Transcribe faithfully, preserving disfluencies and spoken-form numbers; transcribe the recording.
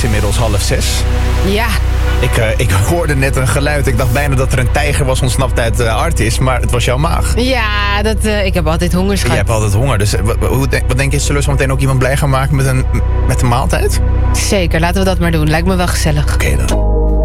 is inmiddels half zes. Ja. Ik, uh, ik hoorde net een geluid. Ik dacht bijna dat er een tijger was ontsnapt uit uh, Artis. Maar het was jouw maag. Ja, dat, uh, ik heb altijd honger, schat. Je hebt altijd honger. Dus uh, wat, hoe, wat denk je, zullen we zo meteen ook iemand blij gaan maken met een, met een maaltijd? Zeker, laten we dat maar doen. Lijkt me wel gezellig. Oké okay, dan.